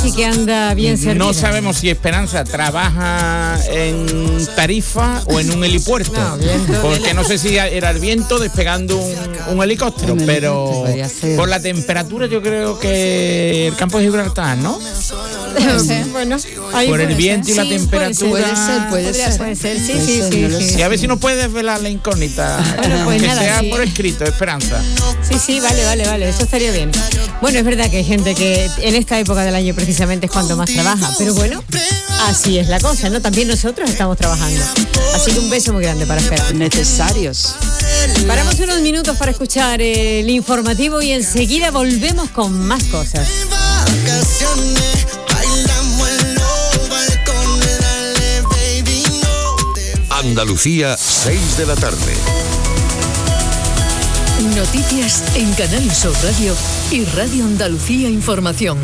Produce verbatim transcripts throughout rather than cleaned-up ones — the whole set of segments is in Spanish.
sí que anda bien servida. No sabemos si Esperanza trabaja en Tarifa o en un helipuerto. No, porque no sé si era el viento despegando un, un helicóptero, un pero por la temperatura yo creo que el campo de Gibraltar, ¿no? Bueno, por el viento ser. y la sí, temperatura. Puede ser, puede ser. Puede ser, sí, sí, sí. sí, sí y a ver si nos puedes desvelar la incógnita. Bueno, pues que nada, sea sí. por escrito, Esperanza. Sí, sí, vale, vale, vale, eso estaría bien. Bueno, es verdad que hay gente que en esta época del año precisamente es cuando más trabaja, pero bueno, así es la cosa, ¿no? También nosotros estamos trabajando. Así que un beso muy grande para Esperanza. Necesarios. Paramos unos minutos para escuchar el informativo y enseguida volvemos con más cosas. Andalucía, seis de la tarde. Noticias en Canal Sur Radio y Radio Andalucía Información.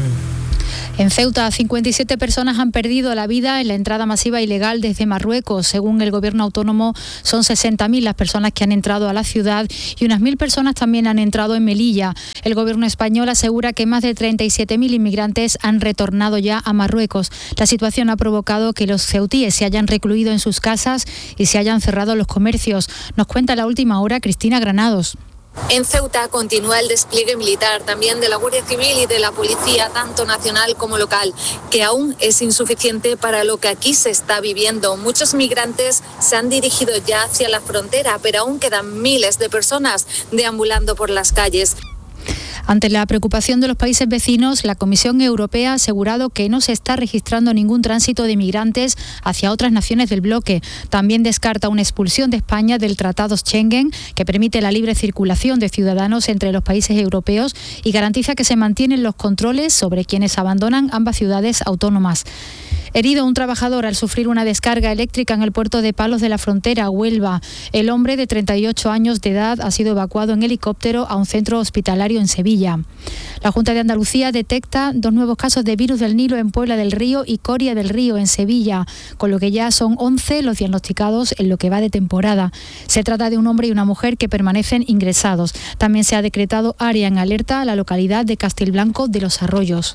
En Ceuta, cincuenta y siete personas han perdido la vida en la entrada masiva ilegal desde Marruecos. Según el gobierno autónomo, son sesenta mil las personas que han entrado a la ciudad y unas mil personas también han entrado en Melilla. El gobierno español asegura que más de treinta y siete mil inmigrantes han retornado ya a Marruecos. La situación ha provocado que los ceutíes se hayan recluido en sus casas y se hayan cerrado los comercios. Nos cuenta a la última hora Cristina Granados. En Ceuta continúa el despliegue militar también de la Guardia Civil y de la Policía, tanto nacional como local, que aún es insuficiente para lo que aquí se está viviendo. Muchos migrantes se han dirigido ya hacia la frontera, pero aún quedan miles de personas deambulando por las calles. Ante la preocupación de los países vecinos, la Comisión Europea ha asegurado que no se está registrando ningún tránsito de migrantes hacia otras naciones del bloque. También descarta una expulsión de España del Tratado Schengen, que permite la libre circulación de ciudadanos entre los países europeos y garantiza que se mantienen los controles sobre quienes abandonan ambas ciudades autónomas. Herido un trabajador al sufrir una descarga eléctrica en el puerto de Palos de la Frontera, Huelva. El hombre de treinta y ocho años de edad ha sido evacuado en helicóptero a un centro hospitalario en Sevilla. La Junta de Andalucía detecta dos nuevos casos de virus del Nilo en Puebla del Río y Coria del Río en Sevilla, con lo que ya son once los diagnosticados en lo que va de temporada. Se trata de un hombre y una mujer que permanecen ingresados. También se ha decretado área en alerta a la localidad de Castilblanco de los Arroyos.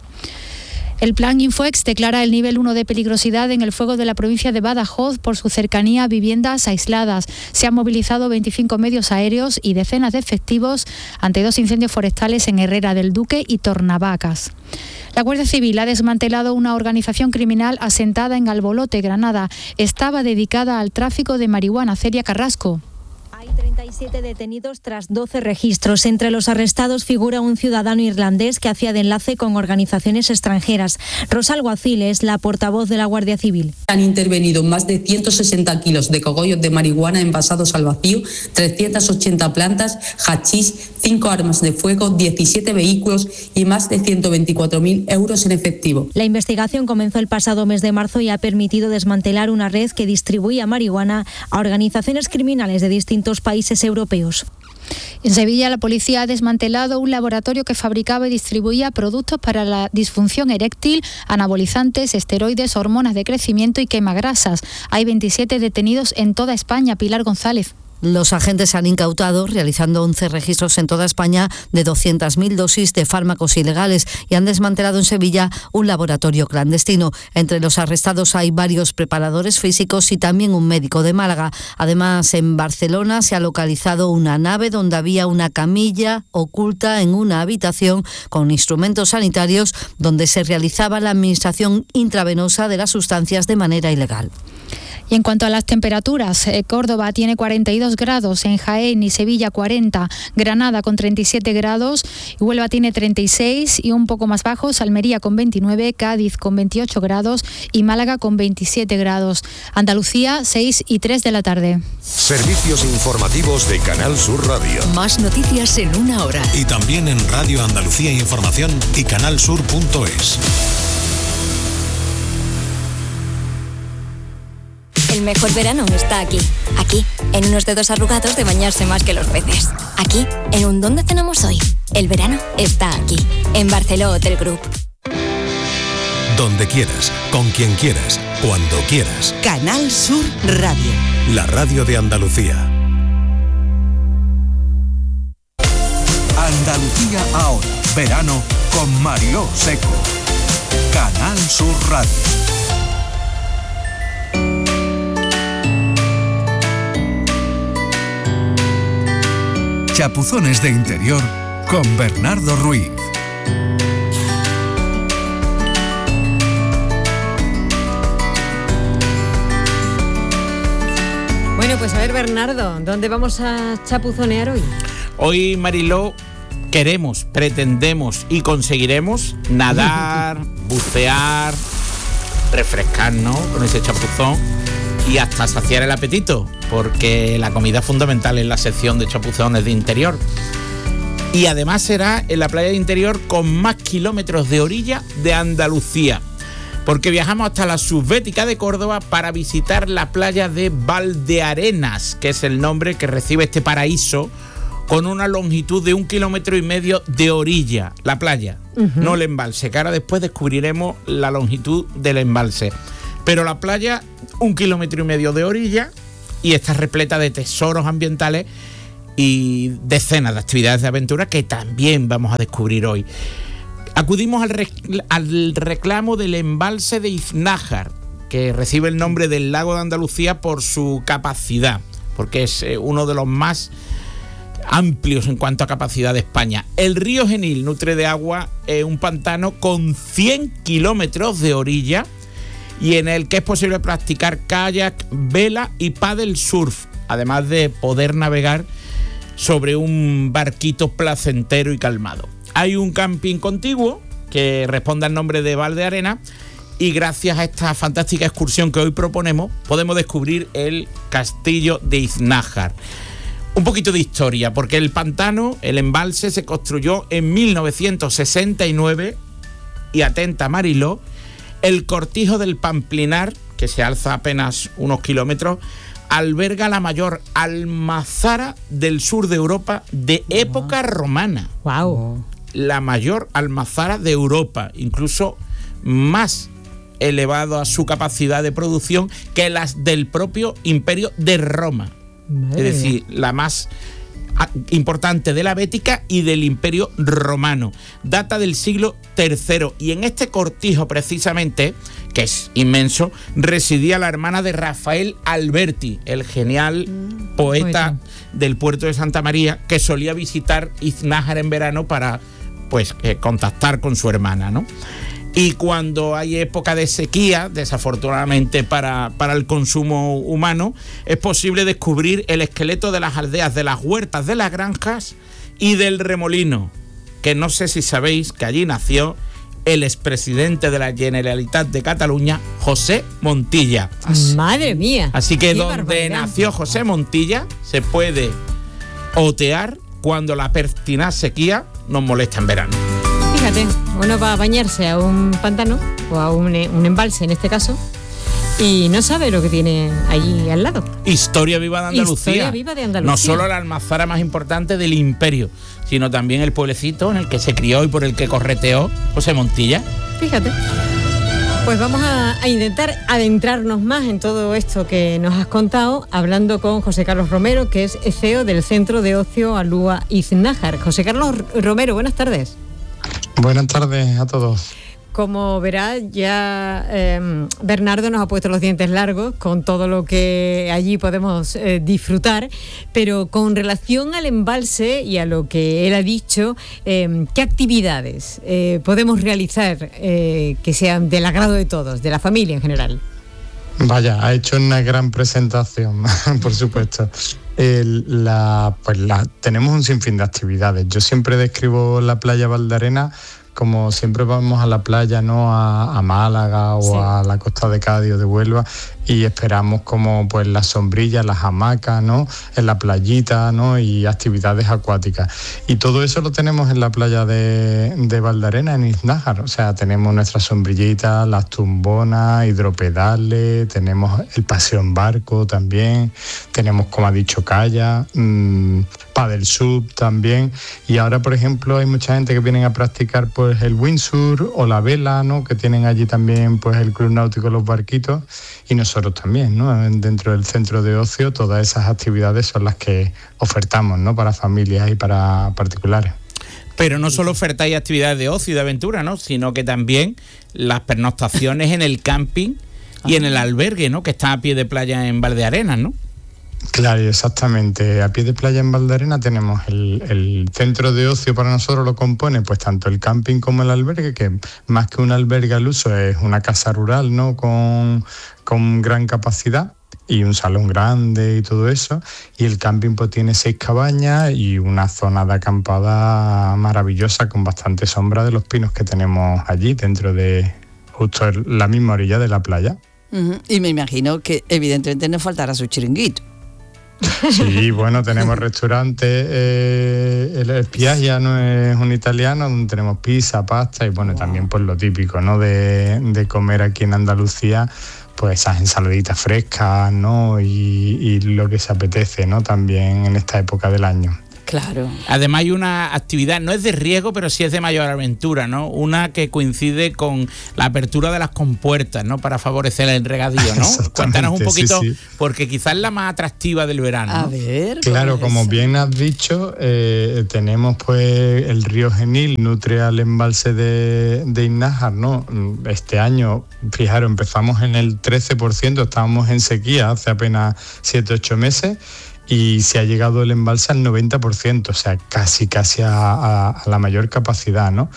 El Plan Infoex declara el nivel uno de peligrosidad en el fuego de la provincia de Badajoz por su cercanía a viviendas aisladas. Se han movilizado veinticinco medios aéreos y decenas de efectivos ante dos incendios forestales en Herrera del Duque y Tornavacas. La Guardia Civil ha desmantelado una organización criminal asentada en Albolote, Granada. Estaba dedicada al tráfico de marihuana. Celia Carrasco. Hay treinta y siete detenidos tras doce registros. Entre los arrestados figura un ciudadano irlandés que hacía de enlace con organizaciones extranjeras. Rosa Alguacil es la portavoz de la Guardia Civil. Han intervenido más de ciento sesenta kilos de cogollos de marihuana envasados al vacío, trescientas ochenta plantas, hachís, cinco armas de fuego, diecisiete vehículos y más de ciento veinticuatro mil euros en efectivo. La investigación comenzó el pasado mes de marzo y ha permitido desmantelar una red que distribuía marihuana a organizaciones criminales de distintos países europeos. En Sevilla, la policía ha desmantelado un laboratorio que fabricaba y distribuía productos para la disfunción eréctil, anabolizantes, esteroides, hormonas de crecimiento y quemagrasas. Hay veintisiete detenidos en toda España. Pilar González. Los agentes han incautado, realizando once registros en toda España, de doscientas mil dosis de fármacos ilegales y han desmantelado en Sevilla un laboratorio clandestino. Entre los arrestados hay varios preparadores físicos y también un médico de Málaga. Además, en Barcelona se ha localizado una nave donde había una camilla oculta en una habitación con instrumentos sanitarios donde se realizaba la administración intravenosa de las sustancias de manera ilegal. Y en cuanto a las temperaturas, eh, Córdoba tiene cuarenta y dos grados, en Jaén y Sevilla cuarenta, Granada con treinta y siete grados, Huelva tiene treinta y seis y un poco más bajos, Almería con veintinueve, Cádiz con veintiocho grados y Málaga con veintisiete grados. Andalucía, seis y tres de la tarde. Servicios informativos de Canal Sur Radio. Más noticias en una hora. Y también en Radio Andalucía Información y canalsur punto es. El mejor verano está aquí, aquí, en unos dedos arrugados de bañarse más que los peces. Aquí, en un ¿dónde cenamos hoy? El verano está aquí, en Barceló Hotel Group. Donde quieras, con quien quieras, cuando quieras. Canal Sur Radio. La radio de Andalucía. Andalucía ahora, verano con Mariló Seco. Canal Sur Radio. Chapuzones de interior con Bernardo Ruiz. Bueno, pues a ver, Bernardo, ¿dónde vamos a chapuzonear hoy? Hoy, Mariló, queremos, pretendemos y conseguiremos nadar, bucear, refrescarnos con ese chapuzón y hasta saciar el apetito, porque la comida es fundamental en la sección de chapuzones de interior. Y además será en la playa de interior con más kilómetros de orilla de Andalucía, porque viajamos hasta la Subbética de Córdoba para visitar la playa de Valdearenas, que es el nombre que recibe este paraíso, con una longitud de un kilómetro y medio de orilla, la playa, uh-huh. no el embalse, que ahora después descubriremos la longitud del embalse. Pero la playa, un kilómetro y medio de orilla, y está repleta de tesoros ambientales y decenas de actividades de aventura que también vamos a descubrir hoy. Acudimos al, rec- al reclamo del embalse de Iznájar, que recibe el nombre del lago de Andalucía por su capacidad, porque es eh, uno de los más amplios en cuanto a capacidad de España. El río Genil nutre de agua eh, un pantano con cien kilómetros de orilla y en el que es posible practicar kayak, vela y paddle surf, además de poder navegar sobre un barquito placentero y calmado. Hay un camping contiguo que responde al nombre de Valdearena y gracias a esta fantástica excursión que hoy proponemos podemos descubrir el castillo de Iznájar. Un poquito de historia, porque el pantano, el embalse, se construyó en mil novecientos sesenta y nueve y, atenta Mariló, el cortijo del Pamplinar, que se alza apenas unos kilómetros, alberga la mayor almazara del sur de Europa de época wow. romana. Wow. La mayor almazara de Europa, incluso más elevado a su capacidad de producción que las del propio Imperio de Roma. Madre. Es decir, la más importante de la Bética y del Imperio Romano. Data del siglo tercero y en este cortijo precisamente, que es inmenso, residía la hermana de Rafael Alberti, el genial mm, poeta, poeta del puerto de Santa María, que solía visitar Iznájar en verano para pues eh, contactar con su hermana, ¿no? Y cuando hay época de sequía, desafortunadamente para, para el consumo humano, es posible descubrir el esqueleto de las aldeas, de las huertas, de las granjas y del remolino, que no sé si sabéis que allí nació el expresidente de la Generalitat de Cataluña, José Montilla. ¡Madre mía! Así que donde barbaridad. nació José Montilla se puede otear cuando la pertinaz sequía nos molesta en verano. Fíjate, uno va a bañarse a un pantano o a un, un embalse en este caso y no sabe lo que tiene allí al lado. Historia viva de Andalucía. Historia viva de Andalucía. No solo la almazara más importante del imperio, sino también el pueblecito en el que se crió y por el que correteó José Montilla. Fíjate. Pues vamos a, a intentar adentrarnos más en todo esto que nos has contado, hablando con José Carlos Romero, que es C E O del Centro de Ocio Alúa Iznájar. José Carlos Romero, buenas tardes. Buenas tardes a todos. Como verás, ya eh, Bernardo nos ha puesto los dientes largos con todo lo que allí podemos eh, disfrutar, pero con relación al embalse y a lo que él ha dicho, eh, ¿qué actividades eh, podemos realizar eh, que sean del agrado de todos, de la familia en general? Vaya, ha hecho una gran presentación, por supuesto. El, la, pues la, tenemos un sinfín de actividades. Yo siempre describo la playa Valdearena como siempre vamos a la playa, ¿no? A, a Málaga o sí. a la costa de Cádiz o de Huelva y esperamos como pues las sombrillas, las hamacas, ¿no? En la playita, ¿no? Y actividades acuáticas. Y todo eso lo tenemos en la playa de, de Valdearena, en Iznájar. O sea, tenemos nuestras sombrillitas, las tumbonas, hidropedales, tenemos el paseo en barco también, tenemos, como ha dicho, kayak, mmm, paddle surf también. Y ahora, por ejemplo, hay mucha gente que vienen a practicar pues el windsurf o la vela, ¿no? Que tienen allí también pues el Club Náutico Los Barquitos y nosotros también, ¿no? Dentro del centro de ocio todas esas actividades son las que ofertamos, ¿no? Para familias y para particulares. Pero no solo ofertáis actividades de ocio y de aventura, ¿no? Sino que también las pernoctaciones en el camping y en el albergue, ¿no? Que está a pie de playa en Valdearenas, ¿no? Claro, exactamente. A pie de playa en Valdearenas tenemos el, el centro de ocio, para nosotros lo compone pues tanto el camping como el albergue, que más que un albergue al uso es una casa rural, ¿no? Con, con gran capacidad y un salón grande y todo eso. Y el camping pues tiene seis cabañas y una zona de acampada maravillosa con bastante sombra de los pinos que tenemos allí dentro de justo la misma orilla de la playa. Uh-huh. Y me imagino que evidentemente no faltará su chiringuito. Sí, bueno, tenemos restaurantes, eh, el Piaggia no es un italiano, donde tenemos pizza, pasta y bueno, wow. También pues lo típico, ¿no? De, de comer aquí en Andalucía, pues esas ensaladitas frescas, ¿no? Y, y lo que se apetece, ¿no? También en esta época del año. Claro. Además hay una actividad, no es de riesgo, pero sí es de mayor aventura, ¿no? Una que coincide con la apertura de las compuertas, ¿no? Para favorecer el regadío, ¿no? Cuéntanos un poquito, sí, sí. Porque quizás es la más atractiva del verano, ¿no? A ver. Claro, como eso? Bien has dicho, eh, tenemos pues el río Genil, nutre al embalse de, de Innájar, ¿no? Este año, fijaros, empezamos en el trece por ciento, estábamos en sequía hace apenas siete ocho meses. Y se ha llegado el embalse al noventa por ciento, o sea, casi casi a, a, a la mayor capacidad, ¿no?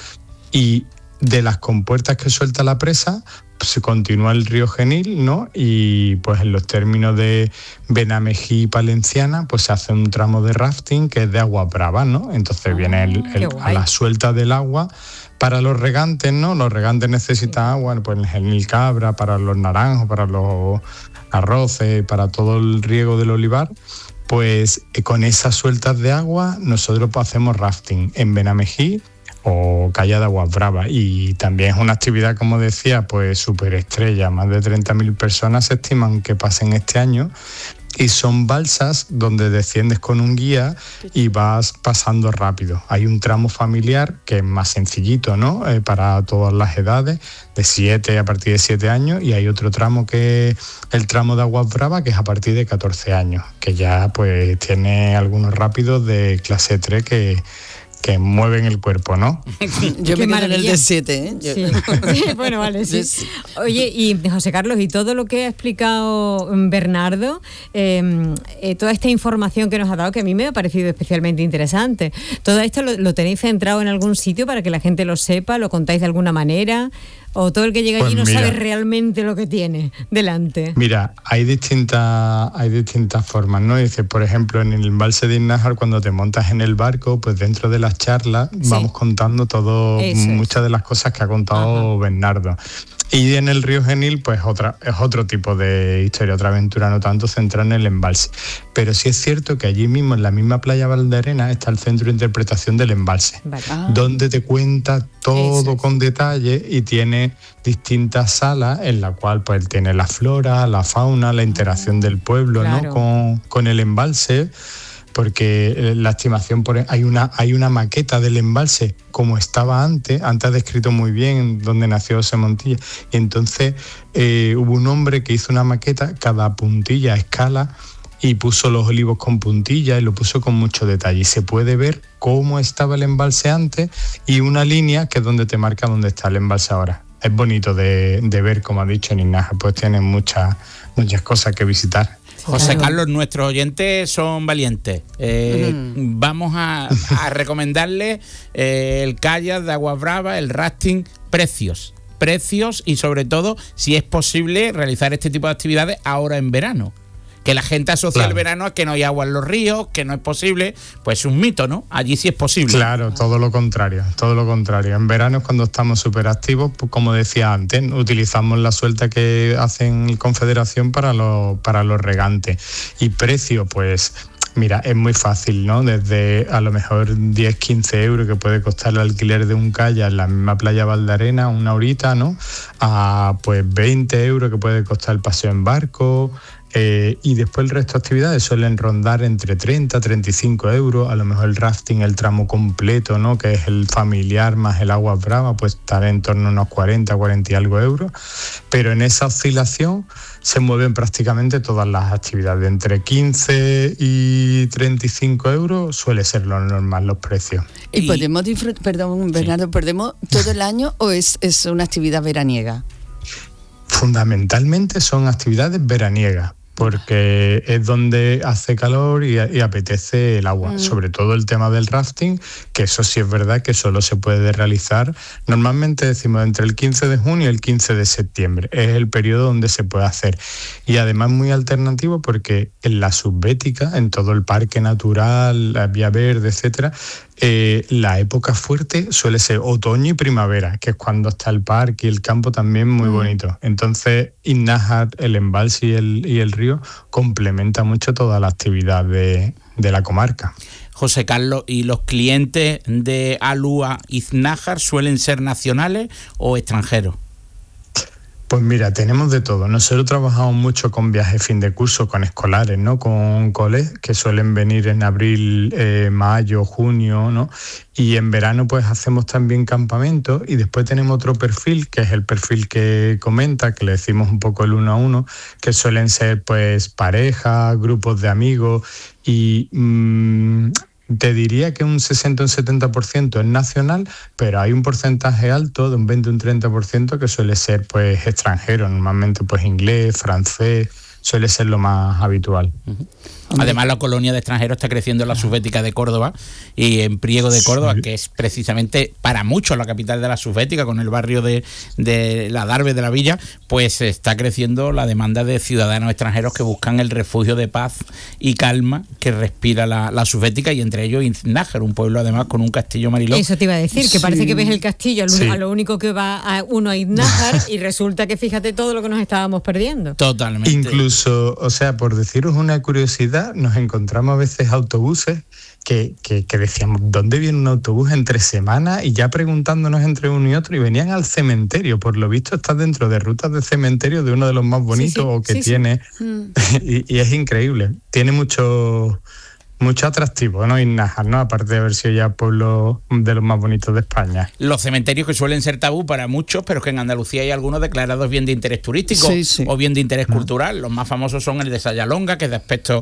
Y de las compuertas que suelta la presa, pues se continúa el río Genil, ¿no? Y pues en los términos de Benamejí y Palenciana, pues se hace un tramo de rafting que es de agua brava, ¿no? Entonces oh, viene el, el, a la suelta del agua. Para los regantes, ¿no? Los regantes necesitan agua, pues el Genil Cabra, para los naranjos, para los arroces, para todo el riego del olivar. Pues con esas sueltas de agua nosotros hacemos rafting en Benamejí o Calla de Aguas Bravas, y también es una actividad, como decía, pues súper estrella. Más de treinta mil personas se estiman que pasen este año, y son balsas donde desciendes con un guía y vas pasando rápido. Hay un tramo familiar que es más sencillito, ¿no? Eh, para todas las edades, de siete a partir de siete años, y hay otro tramo que es el tramo de Aguas Bravas, que es a partir de catorce años, que ya pues tiene algunos rápidos de clase tres que que mueven el cuerpo, ¿no? Yo me quedo en el de siete, ¿eh? Yo... Sí. Bueno, vale, sí. Oye, y José Carlos, y todo lo que ha explicado Bernardo, eh, eh, toda esta información que nos ha dado, que a mí me ha parecido especialmente interesante, ¿todo esto lo, lo tenéis centrado en algún sitio para que la gente lo sepa? ¿Lo contáis de alguna manera? ¿O todo el que llega pues allí no mira, sabe realmente lo que tiene delante? Mira, hay distintas hay distintas formas, ¿no? Dice, por ejemplo, en el embalse de Innájar, cuando te montas en el barco, pues dentro de las charlas sí. vamos contando todo, Eso muchas es. de las cosas que ha contado Ajá. Bernardo. Y en el río Genil, pues otra, es otro tipo de historia, otra aventura, no tanto centrada en el embalse. Pero sí es cierto que allí mismo, en la misma playa Valdearenas, está el centro de interpretación del embalse, vale. ah. donde te cuenta todo con detalle y tiene distintas salas en la cual pues tiene la flora, la fauna, la interacción ah. del pueblo, claro. ¿no? con, con el embalse. Porque la estimación, por, hay una hay una maqueta del embalse como estaba antes, antes ha descrito muy bien dónde nació José Montilla, y entonces eh, hubo un hombre que hizo una maqueta, cada puntilla a escala, y puso los olivos con puntilla y lo puso con mucho detalle, y se puede ver cómo estaba el embalse antes y una línea que es donde te marca dónde está el embalse ahora. Es bonito de, de ver, como ha dicho en Innájar, pues tienen muchas muchas cosas que visitar. José Carlos, nuestros oyentes son valientes. Eh, mm. Vamos a, a recomendarles eh, el kayak de Aguas Bravas, el rafting, precios, precios y sobre todo, si es posible, realizar este tipo de actividades ahora en verano. Que la gente asocia claro. el verano a que no hay agua en los ríos, que no es posible, pues es un mito, ¿no? Allí sí es posible. Claro, todo lo contrario, todo lo contrario. En verano es cuando estamos súper activos, pues como decía antes, utilizamos la suelta que hacen Confederación para los, para los regantes. Y precio, pues... Mira, es muy fácil, ¿no? Desde a lo mejor diez, quince euros que puede costar el alquiler de un kayak en la misma playa Valdearenas, una horita, ¿no? A pues veinte euros que puede costar el paseo en barco, Eh, y después el resto de actividades suelen rondar entre treinta, treinta y cinco euros, a lo mejor el rafting, el tramo completo, ¿no? Que es el familiar más el agua brava, pues estará en torno a unos cuarenta, cuarenta y algo euros, pero en esa oscilación se mueven prácticamente todas las actividades, entre quince y treinta y cinco euros suele ser lo normal los precios. ¿Y podemos disfrutar, perdón Bernardo, sí. ¿Podemos todo el año o es, es una actividad veraniega? Fundamentalmente son actividades veraniegas, porque es donde hace calor y, y apetece el agua, mm. sobre todo el tema del rafting, que eso sí es verdad que solo se puede realizar, normalmente decimos entre el quince de junio y el quince de septiembre, es el periodo donde se puede hacer, y además muy alternativo porque en la subbética, en todo el parque natural, la vía verde, etcétera, Eh, la época fuerte suele ser otoño y primavera, que es cuando está el parque y el campo también muy mm. bonito. Entonces, Iznájar, el embalse y el, y el río complementa mucho toda la actividad de, de la comarca. José Carlos, ¿y los clientes de Alúa Iznájar suelen ser nacionales o extranjeros? Pues mira, tenemos de todo. Nosotros trabajamos mucho con viajes fin de curso, con escolares, ¿no? Con coles que suelen venir en abril, eh, mayo, junio, ¿no? Y en verano pues hacemos también campamentos, y después tenemos otro perfil, que es el perfil que comenta, que le decimos un poco el uno a uno, que suelen ser pues parejas, grupos de amigos, y mmm, te diría que un sesenta o un setenta por ciento es nacional, pero hay un porcentaje alto, de un veinte o un treinta por ciento, que suele ser pues extranjero, normalmente pues inglés, francés, suele ser lo más habitual. Uh-huh. Además, la colonia de extranjeros está creciendo en la subbética de Córdoba y en Priego de Córdoba, sí. que es precisamente para muchos la capital de la subbética, con el barrio de, de la Darbe de la Villa, pues está creciendo la demanda de ciudadanos extranjeros que buscan el refugio de paz y calma que respira la, la subbética, y entre ellos Iznájar, un pueblo además con un castillo Mariló. Eso te iba a decir, que sí. parece que ves el castillo, sí. a lo único que va a uno a Iznájar, y resulta que fíjate todo lo que nos estábamos perdiendo. Totalmente. Incluso, o sea, por deciros una curiosidad, nos encontramos a veces autobuses que, que, que decíamos, ¿dónde viene un autobús entre semanas? Y ya preguntándonos entre uno y otro, y venían al cementerio. Por lo visto está dentro de rutas de cementerio, de uno de los más bonitos, sí, sí, o que sí, tiene. Sí. y, y es increíble. Tiene mucho... mucho atractivo, ¿no? Iznájar, ¿no? Aparte de haber sido ya pueblo de los más bonitos de España. Los cementerios que suelen ser tabú para muchos, pero que en Andalucía hay algunos declarados bien de interés turístico, sí, sí. o bien de interés ah. cultural. Los más famosos son el de Sayalonga, que es de aspecto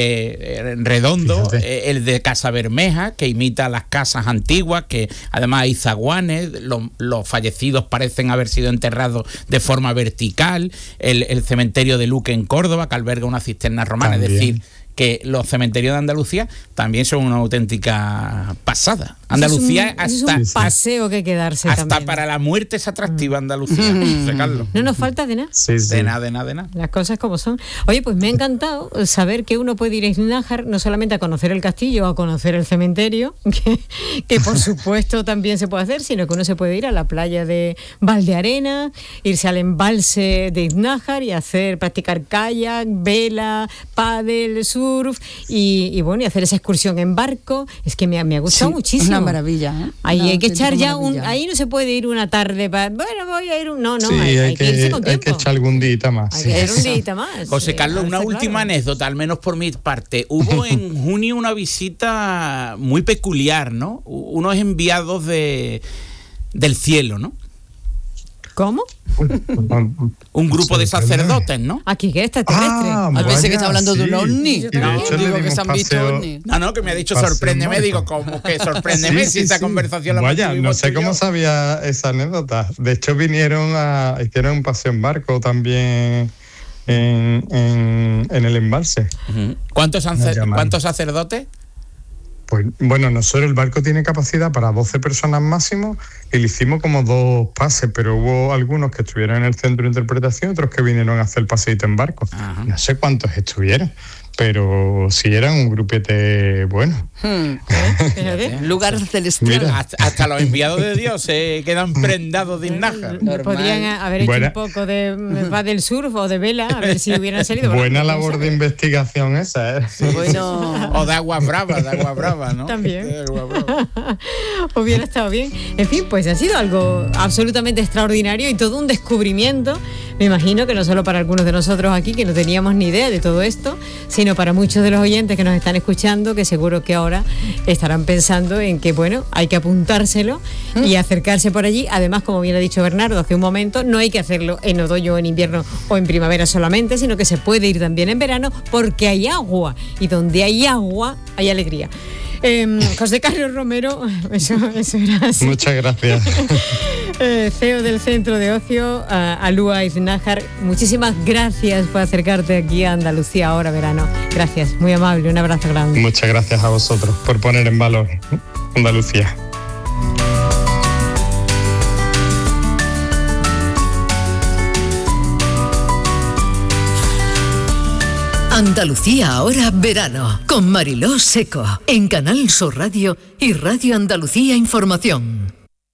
eh, redondo, eh, el de Casa Bermeja, que imita las casas antiguas, que además hay zaguanes, los, los fallecidos parecen haber sido enterrados de forma vertical, el, el cementerio de Luque en Córdoba, que alberga una cisterna romana, también. Es decir, que los cementerios de Andalucía también son una auténtica pasada. Andalucía es un, hasta... Es un paseo que hay que darse hasta también. Para la muerte es atractiva Andalucía, mm. José Carlos. No nos falta de nada. Sí, sí. De nada, de nada, de nada. Las cosas como son. Oye, pues me ha encantado saber que uno puede ir a Iznájar no solamente a conocer el castillo o a conocer el cementerio, que, que por supuesto también se puede hacer, sino que uno se puede ir a la playa de Valdearena, irse al embalse de Iznájar y hacer, practicar kayak, vela, pádel, surf y, y bueno, y hacer esa excursión en barco. Es que me, me ha gustado sí, muchísimo. Una maravilla, ¿eh? Ahí una hay que echar ya maravilla. un, ahí no se puede ir una tarde para, bueno, voy a ir un, no, no, sí, hay, hay, hay que, que irse con tiempo. Hay que echar algún día más. Hay sí. que echar un día más. José Carlos, sí, una última claro. anécdota, al menos por mi parte. Hubo en junio una visita muy peculiar, ¿no? Unos enviados de del cielo, ¿no? ¿Cómo? Un grupo de sacerdotes, ¿no? Aquí que extraterrestre. Ah, a veces que está hablando sí. de un ovni. Yo no, digo que se han visto ovni. No, no, que me ha dicho sorpréndeme, digo, como que sorpréndeme sí, si sí, esa sí. conversación la Vaya, no sé cómo yo. sabía esa anécdota. De hecho, vinieron a hicieron un paseo en barco también en, en, en el embalse. Uh-huh. ¿Cuántos, ¿Cuántos sacerdotes? Pues bueno, nosotros el barco tiene capacidad para doce personas máximo y le hicimos como dos pases, pero hubo algunos que estuvieron en el centro de interpretación y otros que vinieron a hacer paseíto en barco. Ajá. No sé cuántos estuvieron, pero sí eran un grupete bueno. Hmm. ¿Eh? Lugar celestial. Hasta, hasta los enviados de Dios se quedan prendados de Iznájar. Podrían haber hecho Buena. un poco de va del surf o de vela, a ver si hubieran salido. Buena labor de investigación esa, ¿eh? Sí, bueno. O de agua brava, de agua brava, ¿no? También. De agua brava. Hubiera estado bien. En fin, pues ha sido algo absolutamente extraordinario y todo un descubrimiento Me imagino que no solo para algunos de nosotros aquí, que no teníamos ni idea de todo esto, sino para muchos de los oyentes que nos están escuchando, que seguro que ahora estarán pensando en que, bueno, hay que apuntárselo y acercarse por allí. Además, como bien ha dicho Bernardo hace un momento, no hay que hacerlo en otoño, en invierno o en primavera solamente, sino que se puede ir también en verano, porque hay agua, y donde hay agua hay alegría. Eh, José Carlos Romero, eso, eso era así. Muchas gracias. eh, C E O del Centro de Ocio, uh, Alúa Iznájar, muchísimas gracias por acercarte aquí a Andalucía ahora verano. Gracias, muy amable, un abrazo grande. Muchas gracias a vosotros por poner en valor Andalucía. Andalucía ahora verano, con Mariló Seco, en Canal Sur Radio y Radio Andalucía Información.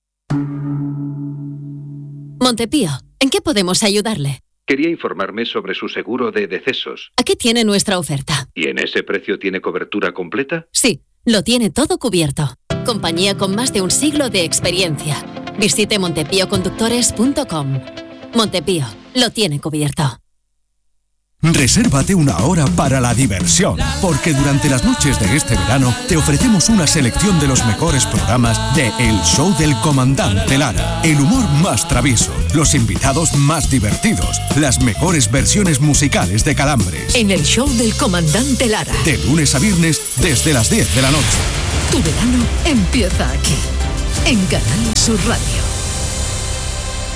Montepío, ¿en qué podemos ayudarle? Quería informarme sobre su seguro de decesos. Aquí tiene nuestra oferta. ¿Y en ese precio tiene cobertura completa? Sí, lo tiene todo cubierto. Compañía con más de un siglo de experiencia. Visite montepío conductores punto com. Montepío, lo tiene cubierto. Resérvate una hora para la diversión, porque durante las noches de este verano te ofrecemos una selección de los mejores programas de El Show del Comandante Lara. El humor más travieso, los invitados más divertidos, las mejores versiones musicales de Calambres. En El Show del Comandante Lara. De lunes a viernes desde las diez de la noche. Tu verano empieza aquí, en Canal Sur Radio.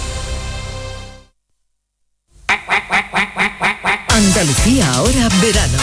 Andalucía ahora verano.